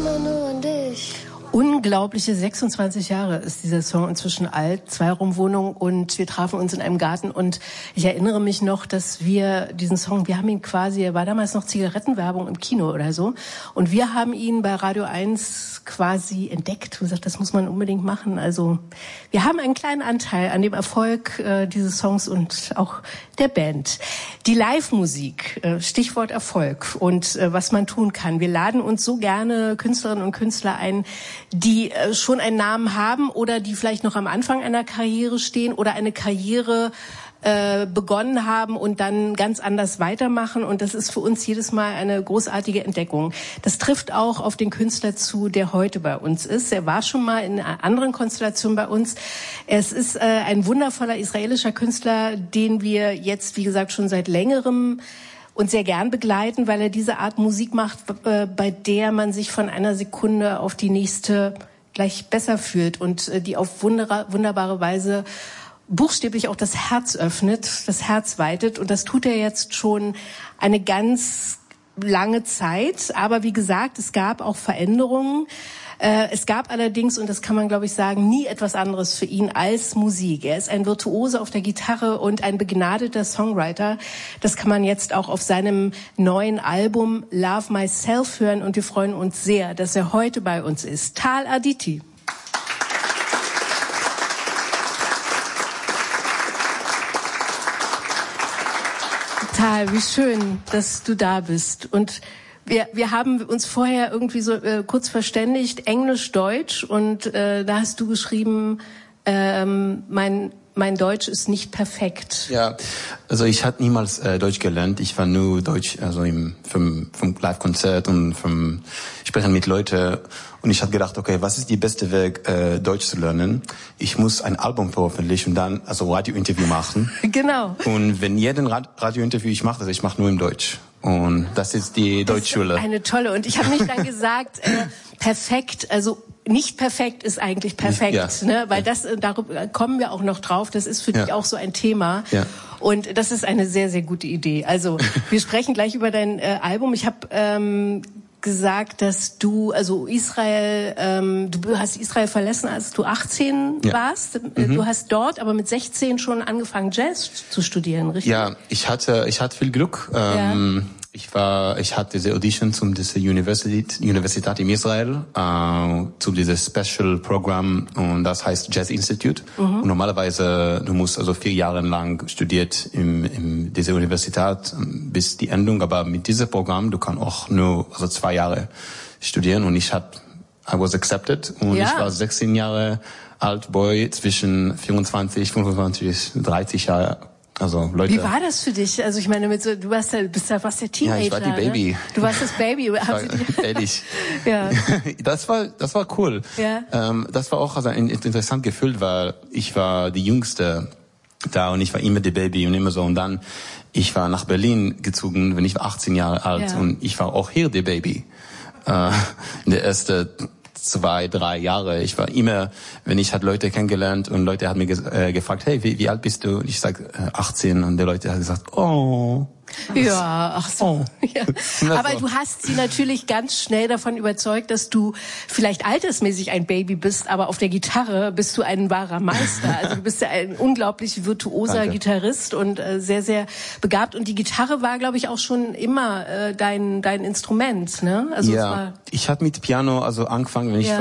immer nur an dich. Unglaubliche 26 Jahre ist dieser Song inzwischen alt, 2-Raumwohnung, und wir trafen uns in einem Garten und ich erinnere mich noch, dass wir diesen Song, wir haben ihn quasi, er war damals noch Zigarettenwerbung im Kino oder so, und wir haben ihn bei Radio 1 quasi entdeckt und gesagt, das muss man unbedingt machen. Also wir haben einen kleinen Anteil an dem Erfolg dieses Songs und auch der Band. Die Live-Musik, Stichwort Erfolg und was man tun kann. Wir laden uns so gerne Künstlerinnen und Künstler ein, die schon einen Namen haben oder die vielleicht noch am Anfang einer Karriere stehen oder eine Karriere begonnen haben und dann ganz anders weitermachen. Und das ist für uns jedes Mal eine großartige Entdeckung. Das trifft auch auf den Künstler zu, der heute bei uns ist. Er war schon mal in einer anderen Konstellation bei uns. Es ist ein wundervoller israelischer Künstler, den wir jetzt, wie gesagt, schon seit längerem und sehr gern begleiten, weil er diese Art Musik macht, bei der man sich von einer Sekunde auf die nächste gleich besser fühlt und die auf wunderbare Weise buchstäblich auch das Herz öffnet, das Herz weitet. Und das tut er jetzt schon eine ganz lange Zeit. Aber wie gesagt, es gab auch Veränderungen. Es gab allerdings, und das kann man, glaube ich, sagen, nie etwas anderes für ihn als Musik. Er ist ein Virtuose auf der Gitarre und ein begnadeter Songwriter. Das kann man jetzt auch auf seinem neuen Album Love Myself hören. Und wir freuen uns sehr, dass er heute bei uns ist. Tal Aditi. Tal, wie schön, dass du da bist. Und wir haben uns vorher irgendwie so kurz verständigt, Englisch, Deutsch, und da hast du geschrieben, mein Deutsch ist nicht perfekt. Ja, also ich hatte niemals Deutsch gelernt. Ich war nur Deutsch, also vom Live-Konzert und vom Sprechen mit Leuten. Und ich habe gedacht, okay, was ist die beste Weg, Deutsch zu lernen? Ich muss ein Album veröffentlichen und dann also Radiointerview machen. Genau. Und wenn jeden Radiointerview ich mache, also ich mache nur im Deutsch. Und das ist die Deutschschule. Eine tolle. Und ich habe mich dann gesagt, perfekt, also nicht perfekt ist eigentlich perfekt, ja, ne? Weil das, darüber kommen wir auch noch drauf, das ist für dich auch so ein Thema. Ja. Und das ist eine sehr, sehr gute Idee. Also wir sprechen gleich über dein Album. Ich habe gesagt, dass du, also Israel, du hast Israel verlassen, als du 18 warst. Du hast dort aber mit 16 schon angefangen, Jazz zu studieren, richtig? Ja, ich hatte viel Glück. Ich hatte diese Audition zum diese Universität in Israel, zu dieses Special Programm, und das heißt Jazz Institute. Und normalerweise, du musst also 4 Jahre lang studiert in dieser Universität bis die Endung, aber mit diesem Programm, du kannst auch nur 2 Jahre studieren, und I was accepted, und ich war 16 Jahre alt, Boy, zwischen 24, 25, 30 Jahre. Also Leute. Wie war das für dich? Also ich meine, du warst ja Teenager. Ja, ich war die Baby. Ne? Du warst das Baby. Ehrlich. Ja. Das war cool. Ja. Das war auch also ein interessantes Gefühl, weil ich war die Jüngste da und ich war immer die Baby und immer so. Und dann, ich war nach Berlin gezogen, wenn ich war 18 Jahre alt, und ich war auch hier die Baby. In der ersten 2, 3 Jahre. Ich war immer, wenn ich hatte Leute kennengelernt und Leute haben mir gefragt, hey, wie alt bist du? Und ich sag 18, und die Leute haben gesagt, oh. Ja, ach so. Oh. Ja. Aber du hast sie natürlich ganz schnell davon überzeugt, dass du vielleicht altersmäßig ein Baby bist, aber auf der Gitarre bist du ein wahrer Meister. Also du bist ja ein unglaublich virtuoser Gitarrist und sehr, sehr begabt. Und die Gitarre war, glaube ich, auch schon immer dein Instrument, ne? Also ja, ich habe mit Piano also angefangen, wenn ich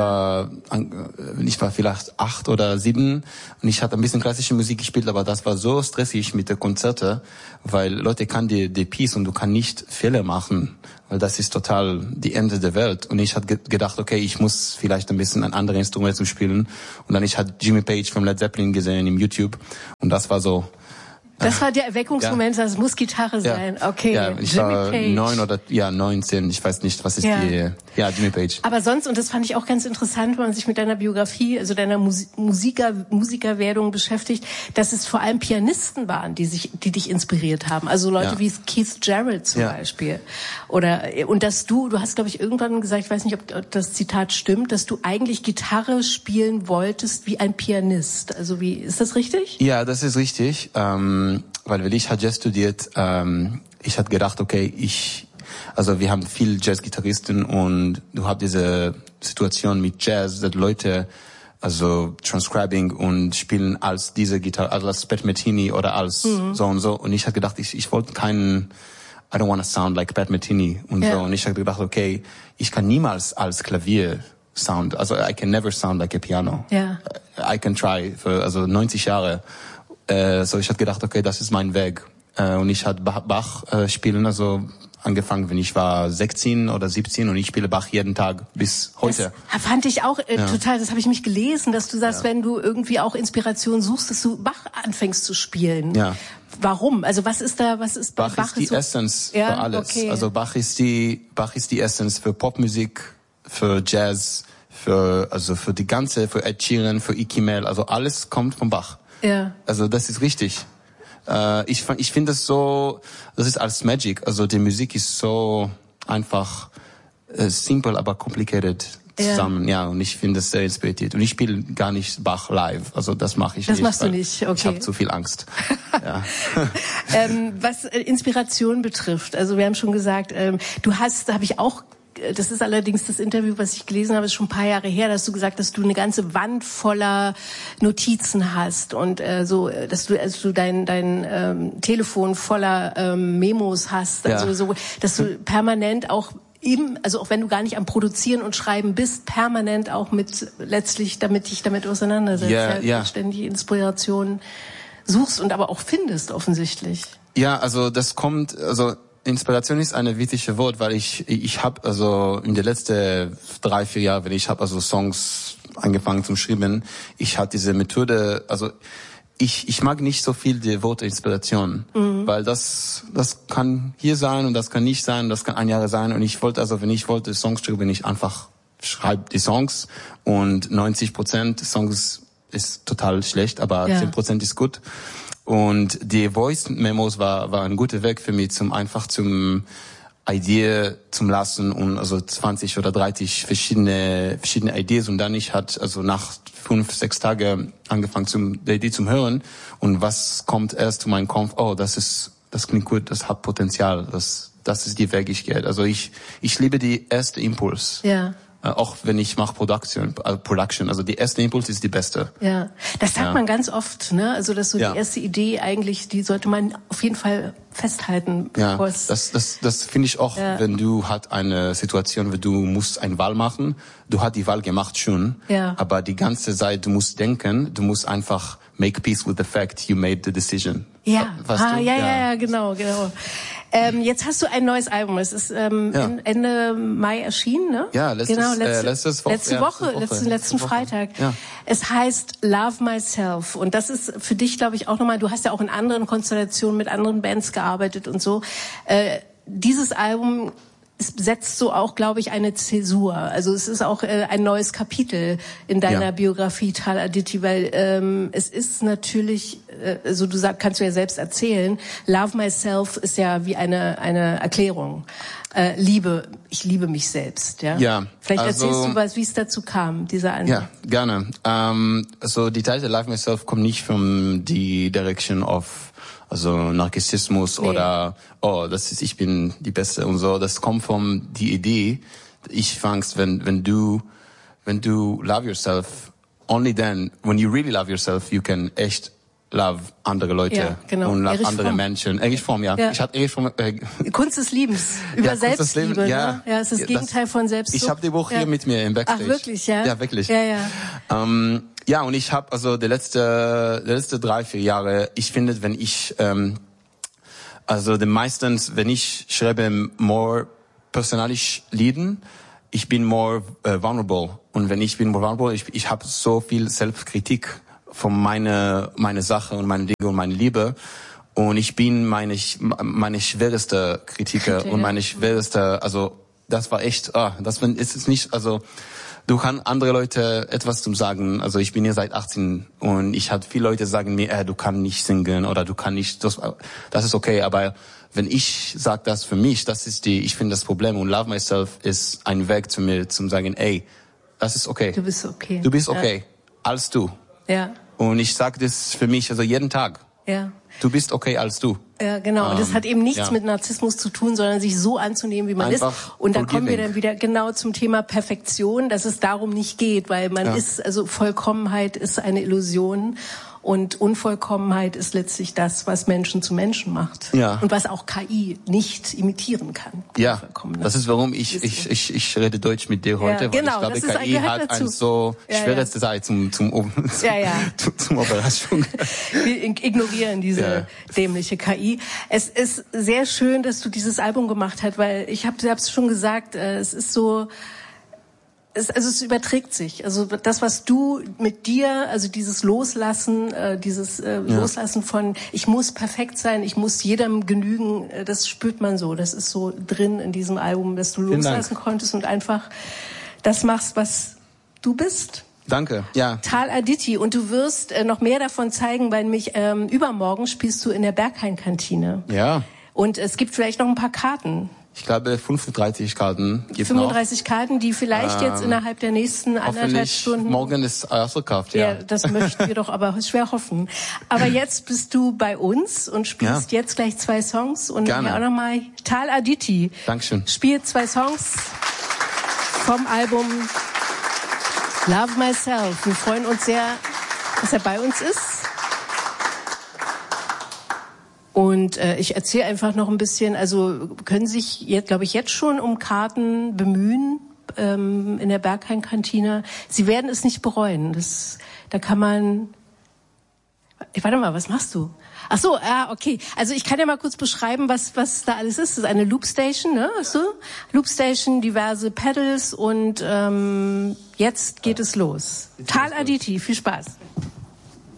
war vielleicht 8 oder 7, und ich hatte ein bisschen klassische Musik gespielt, aber das war so stressig mit den Konzerten, weil Leute kann die Piece und du kannst nicht Fehler machen, weil das ist total die Ende der Welt. Und ich hatte gedacht, okay, ich muss vielleicht ein bisschen ein anderes Instrument zu spielen. Und dann ich hatte Jimmy Page von Led Zeppelin gesehen im YouTube, und das war so. Das war der Erweckungsmoment, das muss Gitarre sein. Okay. Ja, ich war 9 oder 19, ich weiß nicht, was ist Jimmy Page. Aber sonst, und das fand ich auch ganz interessant, wenn man sich mit deiner Biografie, also deiner Musikerwerdung beschäftigt, dass es vor allem Pianisten waren, die dich inspiriert haben. Also Leute wie Keith Jarrett zum Beispiel. Und dass du hast, glaube ich, irgendwann gesagt, ich weiß nicht, ob das Zitat stimmt, dass du eigentlich Gitarre spielen wolltest wie ein Pianist. Also ist das richtig? Ja, das ist richtig. Weil ich hatte Jazz studiert, ich hatte gedacht, okay, ich also wir haben viel Jazzgitarristen und du hast diese Situation mit Jazz, dass Leute also transcribing und spielen als diese Gitarre, also als Pat Metheny oder als so und so. Und ich habe gedacht, ich wollte keinen, I don't want to sound like Pat Metheny und so. Und ich habe gedacht, okay, ich kann niemals als Klavier sound, also I can never sound like a piano. I can try für also 90 Jahre. So ich habe gedacht, okay, das ist mein Weg. Und ich hatte Bach spielen, also angefangen, wenn ich war 16 oder 17 und ich spiele Bach jeden Tag bis heute. Das fand ich auch total, das habe ich mich gelesen, dass du sagst, wenn du irgendwie auch Inspiration suchst, dass du Bach anfängst zu spielen. Ja. Warum? Also was ist bei Bach? Bach ist die Essenz für alles. Okay. Also Bach ist die Essenz für Popmusik, für Jazz, für die ganze, für Ed Sheeran, für Ike Mel, also alles kommt von Bach. Ja. Also das ist richtig. Ich finde das so, das ist als Magic. Also die Musik ist so einfach simple, aber complicated zusammen. Ja, und ich finde das sehr inspiriert. Und ich spiele gar nicht Bach live. Also das mache ich nicht. Das machst du nicht, okay. Ich habe zu viel Angst. Ja. Was Inspiration betrifft, also wir haben schon gesagt, du hast, da habe ich auch, das ist allerdings das Interview, was ich gelesen habe, ist schon ein paar Jahre her, dass du gesagt hast, dass du eine ganze Wand voller Notizen hast und dass du dein Telefon voller Memos hast, also so, dass du permanent auch also auch wenn du gar nicht am Produzieren und Schreiben bist, permanent auch dich damit auseinandersetzt, ständig Inspiration suchst und aber auch findest offensichtlich. Ja, also das kommt, also Inspiration ist ein wichtiges Wort, weil ich habe also in den letzten 3-4 Jahren, wenn ich habe also Songs angefangen zu schreiben, ich hatte diese Methode, also ich mag nicht so viel die Worte Inspiration, weil das kann hier sein und das kann nicht sein, das kann ein Jahr sein und wenn ich wollte Songs schreiben, ich einfach schreibe die Songs und 90% Songs ist total schlecht, aber 10% ist gut. Und die Voice-Memos war ein guter Weg für mich, zum Idee zum lassen und also 20 oder 30 verschiedene Ideen und dann ich hat also nach 5-6 Tagen angefangen die Idee zum hören und was kommt erst zu meinem Kopf, das klingt gut, das hat Potenzial, das ist die Weg ich gehe. Also ich liebe die erste Impuls. Ja. Auch wenn ich mache Production, also die erste Impuls ist die beste. Ja, das sagt man ganz oft, ne? Also dass so die erste Idee eigentlich, die sollte man auf jeden Fall festhalten. Ja, das finde ich auch, wenn du hat eine Situation, wo du musst eine Wahl machen, du hast die Wahl gemacht schon, aber die ganze Zeit du musst denken, du musst einfach make peace with the fact you made the decision. Ja, genau. Jetzt hast du ein neues Album. Es ist Ende Mai erschienen, ne? Ja, letzte Woche. Letzten Freitag. Ja. Es heißt Love Myself und das ist für dich, glaube ich, auch nochmal. Du hast ja auch in anderen Konstellationen mit anderen Bands gearbeitet und so. Dieses Album setzt so auch, glaube ich, eine Zäsur. Also es ist auch ein neues Kapitel in deiner Biografie, Tal Aditi, weil es ist natürlich, so kannst du ja selbst erzählen, Love Myself ist ja wie eine Erklärung. Ich liebe mich selbst. Ja. Vielleicht erzählst du was, wie es dazu kam, dieser Ansatz. Ja, gerne. Also die Titel Love Myself kommt nicht von die Direction of Narzissmus oder ich bin die Beste und so. Das kommt von die Idee. Ich fangst, wenn du love yourself, only then, when you really love yourself, you can echt love andere Leute und love andere Menschen. Erich Fromm, ja. Ich hatte Erich Fromm. Kunst des Liebens über Selbstliebe. Ja, es ist das Gegenteil von Selbstsucht. Ich habe die Buch hier mit mir im Backstage. Ach wirklich, ja? Ja, wirklich. Ja. Ja, und ich habe also die letzte 3-4 Jahre, ich finde, wenn ich meistens, wenn ich schreibe more persönlich Lieden, ich bin more vulnerable. Und wenn ich bin more vulnerable, ich habe so viel Selbstkritik von meine Sache und meine Dinge und meine Liebe. Und ich bin meine schwerste Kritiker und meine schwerste, also das war echt, ist es nicht, also du kannst andere Leute etwas zum sagen. Also ich bin hier seit 18 und ich hatte viele Leute sagen mir, du kannst nicht singen oder du kannst nicht, das ist okay, aber wenn ich sage das für mich, ich finde das Problem und Love Myself ist ein Weg zu mir, zum sagen, das ist okay. Du bist okay. Du bist okay, als du. Ja. Und ich sage das für mich, also jeden Tag. Ja. Du bist okay als du. Ja, genau. Und das hat eben nichts mit Narzissmus zu tun, sondern sich so anzunehmen, wie man einfach ist. Und da kommen wir dann wieder genau zum Thema Perfektion, dass es darum nicht geht, weil man ist, also Vollkommenheit ist eine Illusion. Und Unvollkommenheit ist letztlich das, was Menschen zu Menschen macht. Ja. Und was auch KI nicht imitieren kann. Ja, das ist, warum ich rede Deutsch mit dir heute, weil ich glaube, KI hat eine so schwere Seite zum Überraschung. Wir ignorieren diese dämliche KI. Es ist sehr schön, dass du dieses Album gemacht hast, weil ich habe es schon gesagt, es ist so... es überträgt sich. Also das, was du mit dir, also dieses Loslassen, Loslassen von, ich muss perfekt sein, ich muss jedem genügen, das spürt man so. Das ist so drin in diesem Album, dass du loslassen konntest und einfach das machst, was du bist. Danke, ja. Tal Aditi. Und du wirst noch mehr davon zeigen, weil nämlich übermorgen spielst du in der Berghain-Kantine. Ja. Und es gibt vielleicht noch ein paar Karten. Ich glaube, 35 Karten gibt 35 noch. Karten, die vielleicht jetzt innerhalb der nächsten 1,5 Stunden... Morgen ist ausverkauft, ja. Ja, das möchten wir doch aber schwer hoffen. Aber jetzt bist du bei uns und spielst jetzt gleich 2 Songs. Und gerne. Auch nochmal Tal Aditi. Dankeschön. Spielt 2 Songs vom Album Love Myself. Wir freuen uns sehr, dass er bei uns ist. Und ich erzähle einfach noch ein bisschen, also können sich jetzt, glaube ich, jetzt schon um Karten bemühen in der Berghain-Kantine. Sie werden es nicht bereuen. Da kann man... Warte mal, was machst du? Ach so, okay. Also ich kann ja mal kurz beschreiben, was da alles ist. Das ist eine Loopstation, ne? Weißt du? Loopstation, diverse Pedals und jetzt geht es los. Tal Aditi, viel Spaß.